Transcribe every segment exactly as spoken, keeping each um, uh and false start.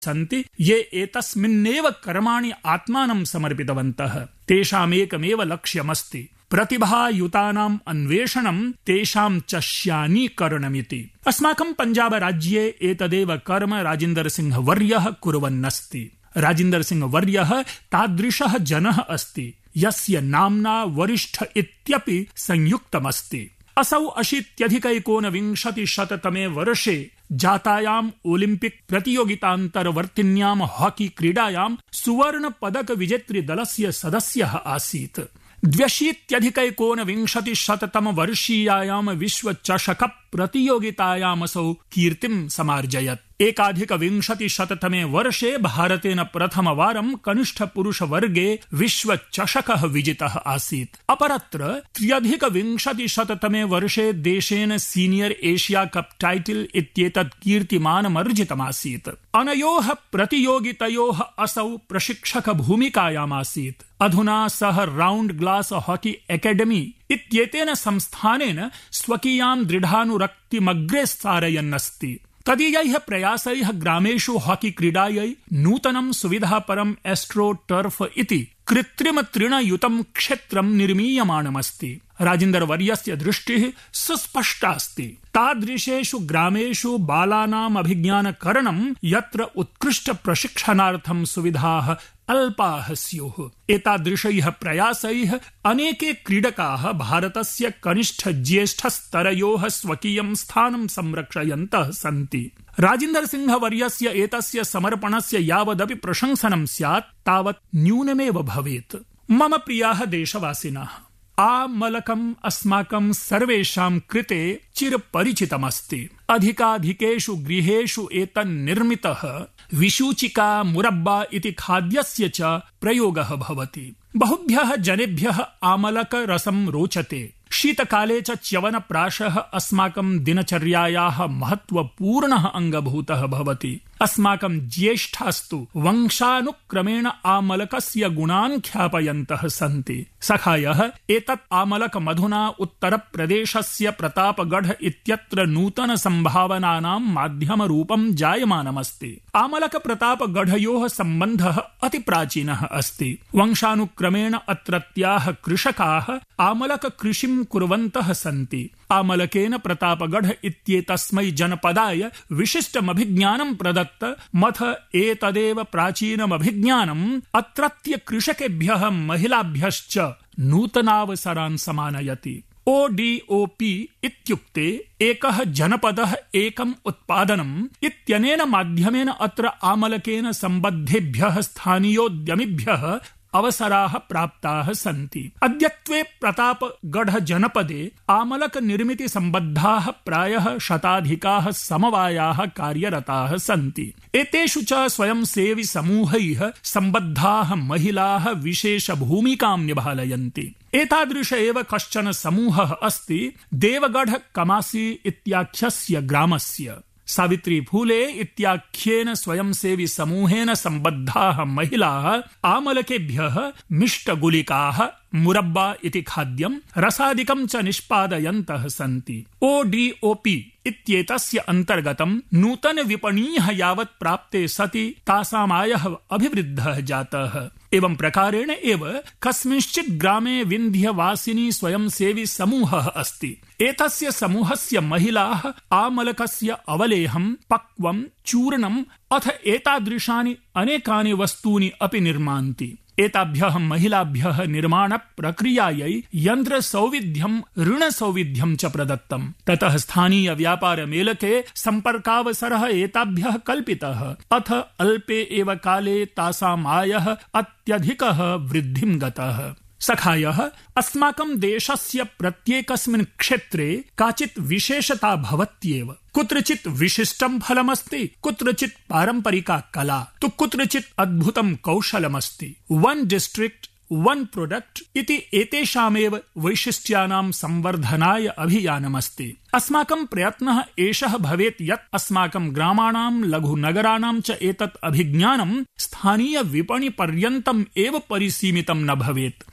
सन्ति ये एतस्मिन्नेव कर्माणि आत्मानं समर्पितवन्तः तेषामेकमेव लक्ष्यमस्ति प्रतिभायुतानाम् अन्वेषणं तेषां च श्यानीकरणमिति। अस्माकं पञ्जाब राज्ये एतदेव कर्म राजेन्द्र सिंह वर्यः कुर्वन्नस्ति। राजेन्द्र सिंह वर्यः तादृशः जनः अस्ति यस्य नाम्ना वरिष्ठ इत्यपि संयुक्तमस्ति। असौ अशीत्यधिकैकोनविंशतिशततमे वर्षे जातायाम् ओलिम्पिक् प्रतियोगितान्तर्वर्तिन्यां हॉकी क्रीडायां सुवर्ण पदक विजेतृ दलस्य सदस्यः आसीत्। द्व्यशीत्यधिकैकोनविंशतिशततम वर्षीयायां विश्वचषक प्रतियोगितायामसौ कीर्तिं समार्जयत्। एकाधिकविंशतिशततमे वर्षे भारतेन प्रथमवारं कनिष्ठ पुरुष वर्गे विश्वचषकः विजितः आसीत्। अपरत्र त्र्यधिकविंशतिशततमे वर्षे देशेन सीनियर एशिया कप टाइटल इत्येतत् कीर्तिमानमर्जितमासीत्। अनयोः प्रतियोगितयोः असौ प्रशिक्षक भूमिकायामासीत्। अधुना सः राउंड ग्लास हॉकी एकेडमी इत्येतेन संस्थानेन स्वकीयां दृढानुरक्तिमग्रे सारयन्नस्ति। तदीयैः प्रयासैः ग्रामेषु हॉकी क्रीडायै नूतनं सुविधापरम् एस्ट्रो टर्फ इति कृत्रिम तृणयुतं क्षेत्रं निर्मीयमाणमस्ति। राजेन्द्र वर्यस्य दृष्टिः सुस्पष्टास्ति। तादृशेषु ग्रामेषु बालानाम् अभिज्ञानकरणं यत्र उत्कृष्ट प्रशिक्षणार्थं सुविधाः अल्पाः स्युः। एतादृशैः प्रयासैः अनेके क्रीडकाः भारतस्य कनिष्ठ ज्येष्ठस्तरयोः स्वकीयं स्थानं संरक्षयन्तः सन्ति। राजेन्द्र सिंह वर्यस्य एतस्य समर्पणस्य यावदपि प्रशंसनं स्यात् तावत् न्यूनमेव भवेत्। मम प्रियाः देशवासिनः, आमलकम् अस्माकं सर्वेषां कृते चिरपरिचितमस्ति। अधिकाधिकेषु गृहेषु एतन्निर्मितः विशूचिका मुरब्बा इति खाद्यस्य च प्रयोगः भवति। बहुभ्यः जनेभ्यः आमलक रसं रोचते। शीतकाले च च्यवनप्राशः अस्माकं दिनचर्यायाः महत्वपूर्णः अङ्गभूतः भवति। अस्माकं ज्येष्ठास्तु वंशानुक्रमेण आमलकस्य गुणान् ख्यापयन्तः सन्ति। सखायः एतत् आमलक मधुना उत्तरप्रदेशस्य प्रतापगढ़ इत्यत्र नूतन सम्भावनानां माध्यमरूपं जायमानमस्ति। आमलक प्रतापगढ़योः सम्बन्धः अतिप्राचीनः अस्ति। वंशानुक्रमेण अत्रत्याः कृषकाः आमलक कृषिं कुर्वन्तः सन्ति। आमलकेन प्रतापगढ़ इत्येतस्मै जनपदाय विशिष्टमभिज्ञानं प्रदत्त मथ एतदेव प्राचीनमभिज्ञानम् अत्रत्य कृषकेभ्यः महिलाभ्यश्च नूतनावसरान् समानयति। ओ डी ओ पी इत्युक्ते एकः जनपदः एकम् उत्पादनम् इत्यनेन माध्यमेन अत्र आमलकेन सम्बद्धेभ्यः स्थानीयोद्यमिभ्यः अवसराः प्राप्ताः सन्ति। अद्यत्वे प्रतापगढ़ जनपदे आमलक निर्मिति सम्बद्धाः प्रायः शताधिकाः समवायाः कार्यरताः सन्ति। एतेषु च स्वयंसेवी समूहैः सम्बद्धाः महिलाः विशेष भूमिकां निभालयन्ति। एतादृश एव कश्चन समूहः अस्ति देवगढ़ कमासी इत्याख्यस्य ग्रामस्य। सावित्री फूले इत्याख्येन स्वयंसेवी समूहेन सम्बद्धाः महिलाः आमलकेभ्यः मिष्टगुलिकाः मुरब्बा इति खाद्यं रसादिकं च निष्पादयन्तः सन्ति। ओ डी ओ पी इत्येतस्य अन्तर्गतं नूतन विपणीः यावत् प्राप्ते सति तासामायः अभिवृद्धः जातः। एवं प्रकारेण एव कस्मिंश्चित् ग्रामे विन्ध्यवासिनी स्वयंसेवी समूहः अस्ति। एतस्य समूहस्य महिलाः आमलकस्य अवलेहं, पक्वं, चूर्णम् अथ एतादृशानि अनेकानि वस्तूनि अपि निर्मान्ति। एताभ्यः महिलाभ्यः निर्माण प्रक्रियायै यन्त्रसौविध्यं, ऋणसौविध्यं च प्रदत्तम्। ततः स्थानीय व्यापार मेलके सम्पर्कावसरः एताभ्यः कल्पितः। अथ अल्पे एव काले तासाम् आयः अत्यधिकः वृद्धिं गतः। सखायः अस्माकं देशस्य प्रत्येकस्मिन् क्षेत्रे काचित् विशेषता भवत्येव। कुत्रचित् विशिष्टं फलमस्ति, कुत्रचित् पारम्परिका कला, तु कुत्रचित् अद्भुतं कौशलमस्ति। वन डिस्ट्रिक्ट वन प्रोडक्ट इति एतेषामेव वैशिष्ट्यानां संवर्धनाय अभियानमस्ति। अस्माकं प्रयत्नः एषः भवेत् यत् अस्माकं ग्रामाणां, लघुनगराणां च एतत् अभिज्ञानं स्थानीय विपणि पर्यन्तम् एव परिसीमितं न भवेत्।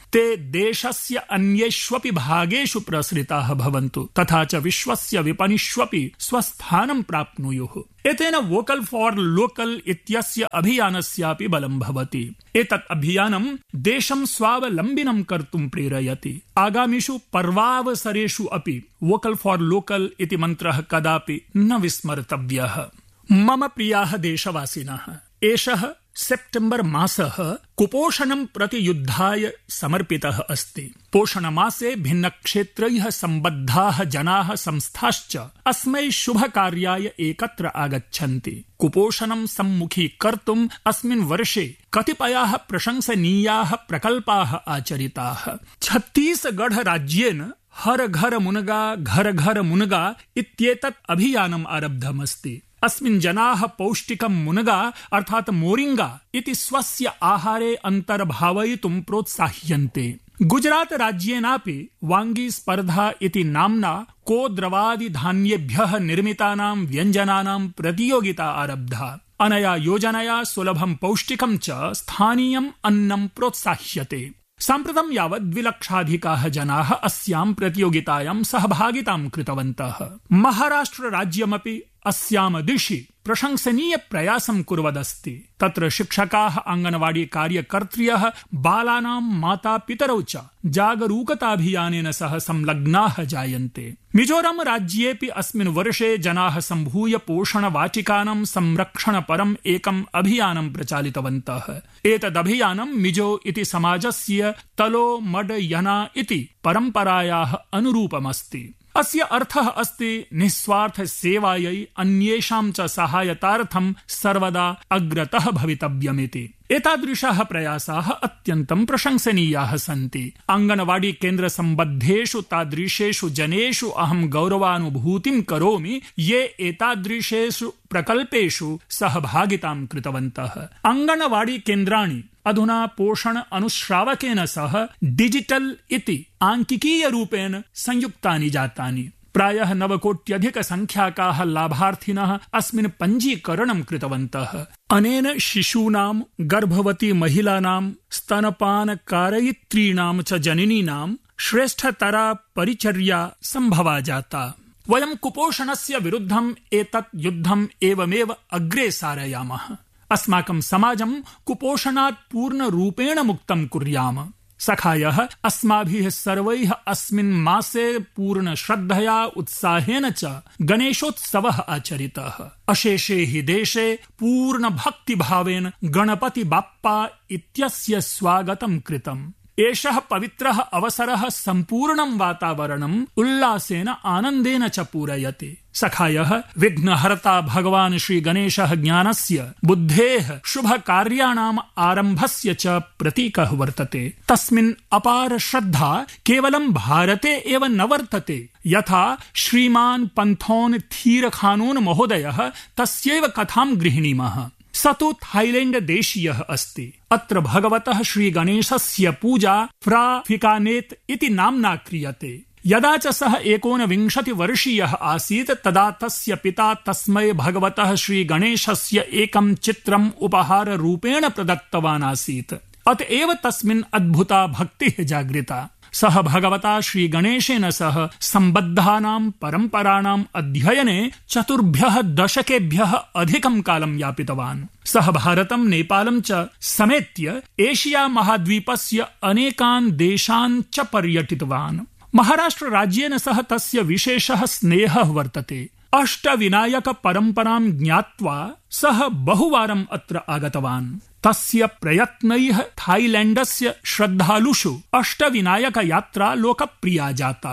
ते देशस्य अन्येष्वपि भागेषु प्रसृताः भवन्तु तथा च विश्वस्य विपणिष्वपि स्वस्थानं प्राप्नुयुः। एतेन वोकल फॉर लोकल इत्यस्य अभियानस्यापि बलं भवति। एतत् अभियानं देशं स्वावलम्बिनं कर्तुं प्रेरयति। आगामिषु पर्वावसरेषु अपि वोकल फॉर लोकल इति मन्त्रः कदापि न विस्मर्तव्यः। मम प्रियाः देशवासिनः, एषः सेप्टेम्बर मासः कुपोषणं प्रति युद्धाय समर्पितः अस्ति। पोषणमासे भिन्नक्षेत्रैः सम्बद्धाः जनाः संस्थाश्च अस्मै शुभकार्याय एकत्र आगच्छन्ति। कुपोषणं सम्मुखीकर्तुम् अस्मिन् वर्षे कतिपयाः प्रशंसनीयाः प्रकल्पाः आचरिताः। छत्तीसगढ़ राज्येन हर घर मुनगा घर घर मुनगा इत्येतत् अभियानम् आरब्धमस्ति। अस्मिन् जनाः पौष्टिकं मुनगा अर्थात् मोरिंगा इति स्वस्य आहारे अन्तर्भावयितुं प्रोत्साह्यन्ते। गुजरात राज्येनापि वांगी स्पर्धा इति नाम्ना कोद्रवादि धान्येभ्यः निर्मितानां व्यञ्जनानां प्रतियोगिता आरब्धा। अनया योजनया सुलभं पौष्टिकं च स्थानीयम् अन्नं प्रोत्साह्यते। साम्प्रतं यावत् द्विलक्षाधिकाः जनाः अस्यां प्रतियोगितायां सहभागितां कृतवन्तः। महाराष्ट्र राज्यमपि अस्यां दिशि प्रशंसनीय प्रयासं कुर्वदस्ति। तत्र शिक्षकाः, आंगनवाड़ी कार्यकर्त्र्यः, बालानां मातापितरौ च जागरूकताभियानेन सह संलग्नाः जायन्ते। मिजोरम राज्येऽपि अस्मिन् वर्षे जनाः सम्भूय पोषणवाटिकानां संरक्षणपरम् एकम् अभियानं प्रचालितवन्तः। एतदभियानं मिजो इति समाजस्य तलो मड यना इति परम्परायाः अनुरूपमस्ति। अस्य अर्थः अस्ति निस्वार्थ सेवायै अन्येषां च सहायतार्थं सर्वदा अग्रतः भवितव्यमिति। एतादृशाः प्रयासाः अत्यन्तं प्रशंसनीयाः सन्ति। आंगनवाड़ी केन्द्र सम्बद्धेषु तादृशेषु जनेषु अहं गौरवानुभूतिं करोमि ये एतादृशेषु प्रकल्पेषु सहभागितां कृतवन्तः। आंगनवाड़ी केन्द्राणि अधुना पोषण अनुश्रावकेन सह डिजिटल इति आंकिकीय रूपेण संयुक्तानि जातानि। प्रायः नवकोट्यधिक संख्याकाः लाभार्थिनः अस्मिन् पञ्जीकरणं कृतवन्तः। अनेन शिशूनां, गर्भवती महिलानां, स्तनपान कारयित्रीणां च जननीनां श्रेष्ठतरा परिचर्या संभवा जाता। वयं कुपोषणस्य विरुद्धम् एतत् युद्धम् एवमेव अग्रे सारयामः। अस्माकं समाजं कुपोषणात् पूर्णरूपेण मुक्तं कुर्याम। सखायः अस्माभिः सर्वैः अस्मिन् मासे पूर्ण श्रद्धया उत्साहेन च गणेशोत्सवः आचरितः। अशेषे हि देशे पूर्ण भक्तिभावेन गणपति बाप्पा इत्यस्य स्वागतं कृतम्। एषः पवित्रः अवसरः सम्पूर्णं वातावरणम् उल्लासेन आनन्देन च पूरयति। सखायः विघ्नहर्ता भगवान् श्री गणेशः ज्ञानस्य, बुद्धेः, शुभकार्याणाम् आरम्भस्य च प्रतीकः वर्तते। तस्मिन् अपार श्रद्धा केवलं भारते एव न वर्तते। यथा श्रीमान् पंथोन थीरखानोन महोदयः तस्यैव कथां गृह्णीमः। स तु थाईलैंड देशीयः अस्ति। अत्र भगवतः श्री गणेशस्य पूजा फ्राफिकानेत् इति नाम्ना क्रियते। यदा च सः एकोनविंशति वर्षीयः आसीत् तदा तस्य पिता तस्मै भगवतः श्री गणेशस्य एकं चित्रम् उपहार रूपेण प्रदत्तवान् आसीत्। अतएव तस्मिन् अद्भुता भक्तिः जागृता। सः भगवता श्री गणेशेन सह सम्बद्धानां परम्पराणाम् अध्ययने चतुर्भ्यः दशकेभ्यः अधिकं कालं यापितवान्। सः भारतं, नेपालं च समेत्य एशिया महाद्वीपस्य अनेकान् देशान् च पर्यटितवान्। महाराष्ट्र राज्येन सह तस्य विशेषः स्नेहः वर्तते। अष्टविनायक परम्परां ज्ञात्वा सः बहुवारम् अत्र आगतवान्। तस्य प्रयत्नैः थाईलैंडस्य श्रद्धालुषु अष्टविनायक यात्रा लोकप्रिया जाता।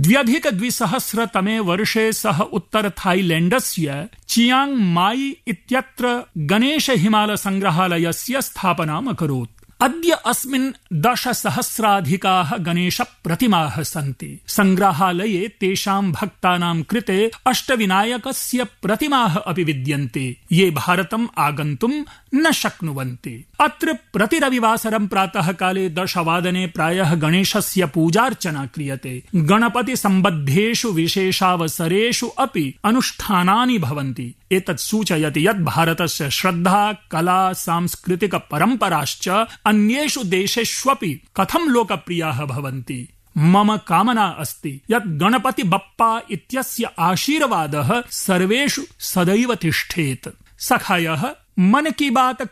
द्व्यधिकद्विसहस्रतमे वर्षे सः उत्तर थाईलैंडस्य चियांग माई इत्यत्र गणेश हिमाल संग्रहालयस्य स्थापनाम् अकरोत्। अद्य अस्मिन् दशसहस्राधिकाः गणेश प्रतिमाः सन्ति। संग्रहालये तेषां भक्तानां कृते अष्टविनायकस्य प्रतिमाः अपि विद्यन्ते ये भारतम् आगन्तुं न शक्नुवन्ति। अत्र प्रतिरविवासरं प्रातः काले दशवादने प्रायः गणेशस्य पूजार्चना क्रियते। गणपति सम्बद्धेषु विशेषावसरेषु अपि अनुष्ठानानि भवन्ति। एतत् सूचयति यत् भारतस्य श्रद्धा, कला, सांस्कृतिक परम्पराश्च अन्येषु देशेष्वपि कथं लोकप्रियाः भवन्ति। मम कामना अस्ति यत् गणपति बप्पा इत्यस्य आशीर्वादः सर्वेषु सदैव तिष्ठेत्। सखायः, मन की बात